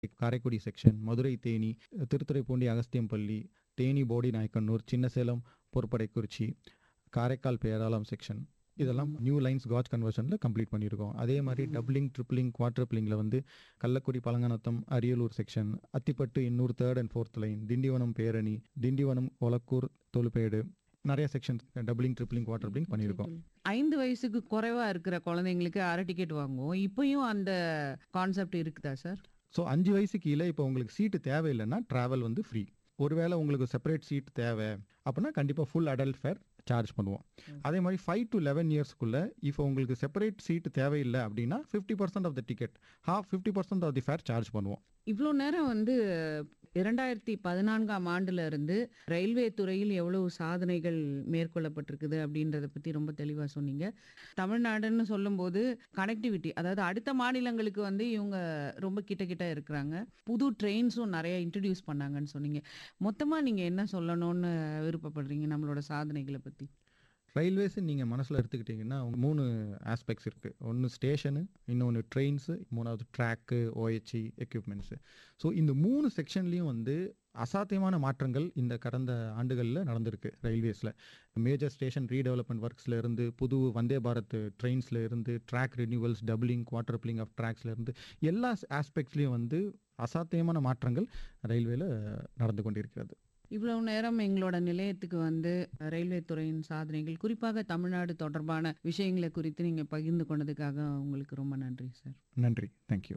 Karaikudi section, Madurai Theni, Thiruthuraipoondi Agasthiyampalli, Theni போடி Nayakkanur, Chinnasalem பொறுப்படைக்குறிச்சி, Karaikal பேராளம் section இதெல்லாம் new lines gauge கன்வர்ஷனில் complete பண்ணியிருக்கோம். அதே மாதிரி டபுளிங், ட்ரிப்ளிங், குவாட்ரப்ளிங்கில் வந்து Kallakudi பழங்கநத்தம், Ariyalur section, Athipattu Ennore 3rd and 4th line, Tindivanam பேரணி, திண்டிவனம் ஒலக்கூர் தொழுப்பேடு, நிறைய செக்ஷன்ஸ் டபுளிங், ட்ரிப்ளிங், குவாட்ரப்ளிங் பண்ணியிருக்கோம். 5 வயசுக்கு குறைவா இருக்கிற குழந்தைங்களுக்கு அரை டிக்கெட் வாங்குவோம். இப்பயும் அந்த கான்செப்ட் இருக்குதா சார்? ஸோ 5 வயசு கீழே இப்போ உங்களுக்கு சீட்டு தேவையில்லைன்னா ட்ராவல் வந்து ஃப்ரீ. ஒருவேளை உங்களுக்கு செப்பரேட் சீட் தேவை அப்படின்னா கண்டிப்பாக ஃபுல் அடல்ட் ஃபேர் சார்ஜ் பண்ணுவோம். அதே மாதிரி 5 to 11 இயர்ஸ்க்குள்ளே இப்போ உங்களுக்கு செப்பரேட் சீட்டு தேவையில்லை அப்படின்னா 50% of the ticket, 50% of the fair charge பண்ணுவோம். இவ்வளோ நேரம் வந்து 2014ஆம் ஆண்டுல இருந்து ரயில்வே துறையில் எவ்வளவு சாதனைகள் மேற்கொள்ளப்பட்டிருக்குது அப்படின்றத பத்தி ரொம்ப தெளிவா சொன்னீங்க. தமிழ்நாடுன்னு சொல்லும்போது கனெக்டிவிட்டி, அதாவது அடுத்த மாநிலங்களுக்கு வந்து இவங்க ரொம்ப கிட்ட கிட்ட இருக்கிறாங்க. புது ட்ரெயின்ஸும் நிறைய இன்ட்ரடியூஸ் பண்ணாங்கன்னு சொன்னீங்க. மொத்தமா நீங்க என்ன சொல்லணும்னு விருப்பப்படுறீங்க நம்மளோட சாதனைகளை பத்தி? ரயில்வேஸ் நீங்கள் மனசில் எடுத்துக்கிட்டிங்கன்னா 3 ஆஸ்பெக்ட்ஸ் இருக்குது. ஒன்று ஸ்டேஷனு, இன்னொன்று ட்ரெயின்ஸு, 3வது ட்ராக்கு, OHE எக்யூப்மெண்ட்ஸு. ஸோ இந்த 3 செக்ஷன்லேயும் வந்து அசாத்தியமான மாற்றங்கள் இந்த கடந்த ஆண்டுகளில் நடந்திருக்கு ரயில்வேஸில். மேஜர் ஸ்டேஷன் ரீடெவலப்மெண்ட் ஒர்க்ஸில் இருந்து, புது வந்தே பாரத் ட்ரெயின்ஸில் இருந்து, ட்ராக் ரினியூவல்ஸ், டபுளிங், குவார்டர்ப்ளிங் ஆஃப் ட்ராக்ஸில் இருந்து எல்லா ஆஸ்பெக்ட்ஸ்லேயும் வந்து அசாத்தியமான மாற்றங்கள் ரயில்வேல நடந்து கொண்டிருக்கிறது. இவ்வளவு நேரம் எங்களோட நிலையத்துக்கு வந்து ரயில்வே துறையின் சாதனைகள், குறிப்பாக தமிழ்நாடு தொடர்பான விஷயங்களை குறித்து நீங்க பகிர்ந்து கொண்டதுக்காக உங்களுக்கு ரொம்ப நன்றி சார். நன்றி, தேங்க்யூ.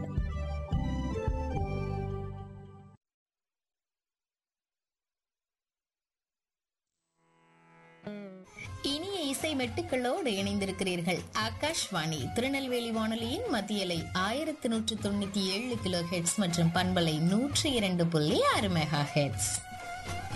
இனிய இசை மெட்டுக்களோடு இணைந்திருக்கிறீர்கள். ஆகாஷ்வாணி திருநெல்வேலி வானொலியின் மத்தியலை 1197 கிலோ ஹெர்ட்ஸ் மற்றும் பண்பலை 102.6 மெகா ஹெர்ட்ஸ்.